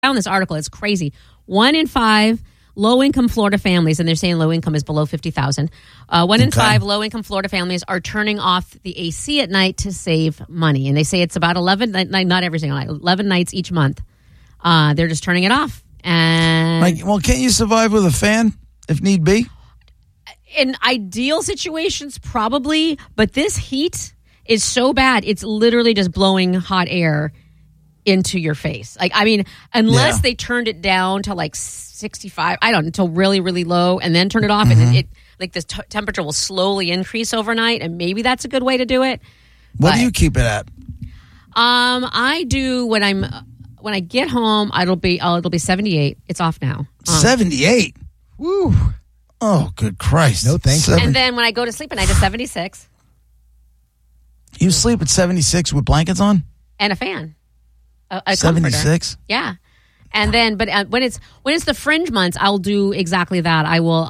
found this article. It's crazy. 1 in 5 low-income Florida families, and they're saying low income is below $50,000. 1 in 5 low-income Florida families are turning off the AC at night to save money. And they say it's about 11, not every single night, 11 nights each month. They're just turning it off. And can't you survive with a fan if need be? In ideal situations, probably. But this heat is so bad, it's literally just blowing hot air into your face. Unless they turned it down to 65, until really, really low, and then turn it off, and it this temperature will slowly increase overnight, and maybe that's a good way to do it. What do you keep it at? I do when I get home. It'll be 78. It's off now. 78. Woo. Oh, good Christ! No thanks. And then when I go to sleep at night, it's 76. You sleep at 76 with blankets on and a fan. A 76. Yeah. And then, but when it's the fringe months, I'll do exactly that. I will,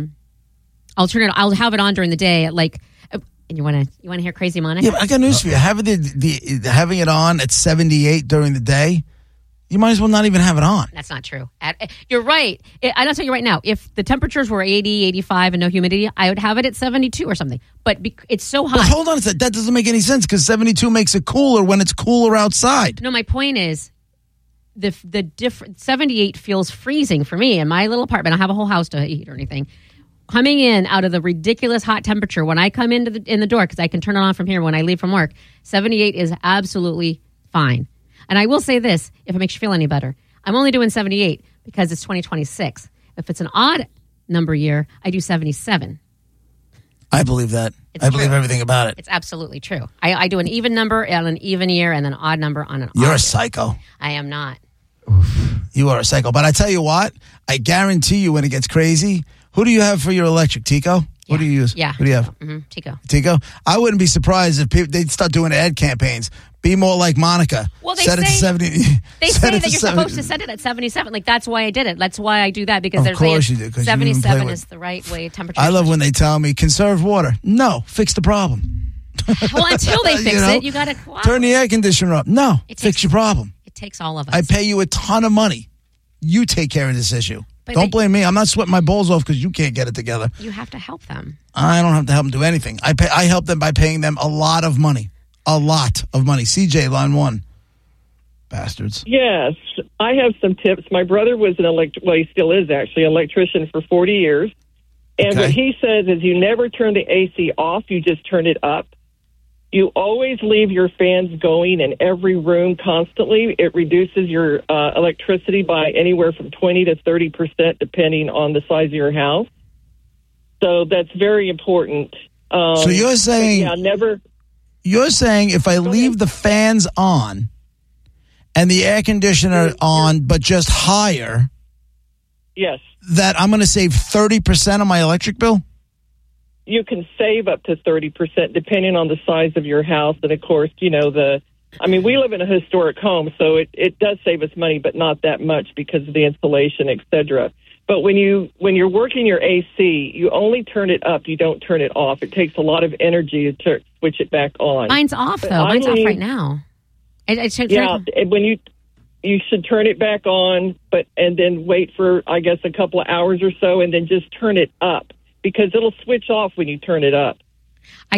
I'll have it on during the day. And you want to hear crazy, Monica? Yeah, I got news for you. Having having it on at 78 during the day, you might as well not even have it on. That's not true. You're right. I'll tell you right now, if the temperatures were 80, 85 and no humidity, I would have it at 72 or something. But it's so hot. But hold on a second. That doesn't make any sense because 72 makes it cooler when it's cooler outside. No, my point is, the different 78 feels freezing for me in my little apartment. I don't have a whole house to heat or anything. Coming in out of the ridiculous hot temperature when I come in the door, because I can turn it on from here when I leave from work, 78 is absolutely fine. And I will say this, if it makes you feel any better, I'm only doing 78 because it's 2026. If it's an odd number year, I do 77. I believe that. I believe everything about it. It's absolutely true. I do an even number on an even year and an odd number on an odd year. You're a psycho. I am not. You are a psycho. But I tell you what, I guarantee you when it gets crazy, who do you have for your electric? Tico? Who do you use? Yeah. Who do you have? Tico. Tico? I wouldn't be surprised if they'd start doing ad campaigns. Be more like Monica. Well, set it to 70. They say that you're supposed to set it at 77. That's why I did it. That's why I do that, because of course you do, 77 is the right way temperature. I love when they tell me, conserve water. No, fix the problem. Well, until they fix it, you got to turn the air conditioner up. No, fix your problem. It takes all of us. I pay you a ton of money. You take care of this issue. Don't blame me. I'm not sweating my balls off because you can't get it together. You have to help them. I don't have to help them do anything. I help them by paying them a lot of money. A lot of money. CJ, line 1. Bastards. Yes, I have some tips. My brother was he still is actually, an electrician for 40 years. And what he says is you never turn the AC off, you just turn it up. You always leave your fans going in every room constantly. It reduces your electricity by anywhere from 20 to 30%, depending on the size of your house. So that's very important. So you're saying... Yeah, never... You're saying if I leave the fans on and the air conditioner on, but just higher, yes, that I'm going to save 30% of my electric bill? You can save up to 30% depending on the size of your house. And, of course, we live in a historic home, so it does save us money, but not that much because of the insulation, et cetera. But when you're working your AC, you only turn it up. You don't turn it off. It takes a lot of energy to switch it back on. Mine's off, though. Mine's off right now. When you should turn it back on, and then wait for, I guess, a couple of hours or so, and then just turn it up because it'll switch off when you turn it up. I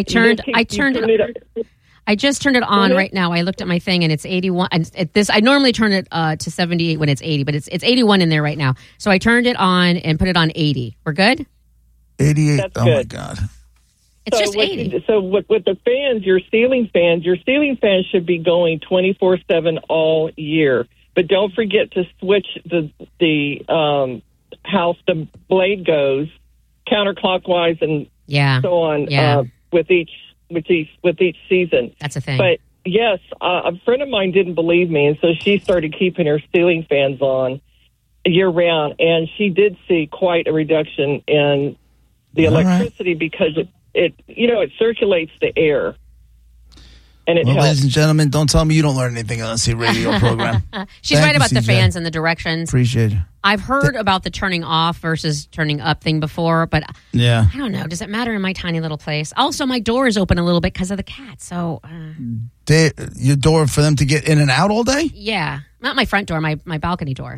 just turned it on right now. I looked at my thing and it's 81. And I normally turn it to 78 when it's 80, but it's 81 in there right now. So I turned it on and put it on 80. We're good? 88. That's good. My God. It's just 80. So with the fans, your ceiling fans should be going 24/7 all year. But don't forget to switch the house the blade goes counterclockwise and so on with each season. That's a thing. But yes, a friend of mine didn't believe me, and so she started keeping her ceiling fans on year round, and she did see quite a reduction in the electricity because it circulates the air. and it Well, helps. ladies and gentlemen, don't tell me you don't learn anything on the radio program. She's Thank right you, about the CJ. fans and the directions. Appreciate you. I've heard about the turning off versus turning up thing before, but Yeah. I don't know. Does it matter in my tiny little place? Also, my door is open a little bit because of the cat. So, Your door for them to get in and out all day? yeah. Not my front door, my balcony door.